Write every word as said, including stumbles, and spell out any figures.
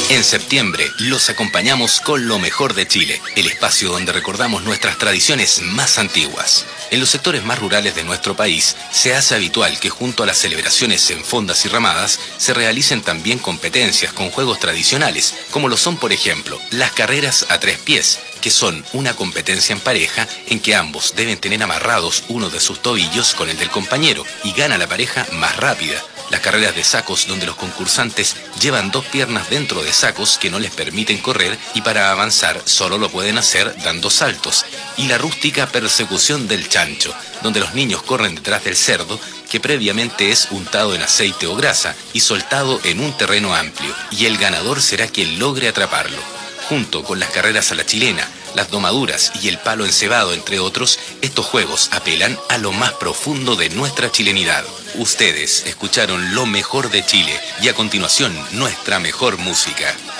En septiembre los acompañamos con lo mejor de Chile, el espacio donde recordamos nuestras tradiciones más antiguas. En los sectores más rurales de nuestro país se hace habitual que junto a las celebraciones en fondas y ramadas se realicen también competencias con juegos tradicionales, como lo son por ejemplo las carreras a tres pies, que son una competencia en pareja en que ambos deben tener amarrados uno de sus tobillos con el del compañero y gana la pareja más rápida. Las carreras de sacos, donde los concursantes llevan dos piernas dentro de sacos que no les permiten correr y para avanzar solo lo pueden hacer dando saltos. Y la rústica persecución del chancho, donde los niños corren detrás del cerdo que previamente es untado en aceite o grasa y soltado en un terreno amplio, y el ganador será quien logre atraparlo. Junto con las carreras a la chilena, las domaduras y el palo encebado, entre otros, estos juegos apelan a lo más profundo de nuestra chilenidad. Ustedes escucharon lo mejor de Chile y a continuación nuestra mejor música.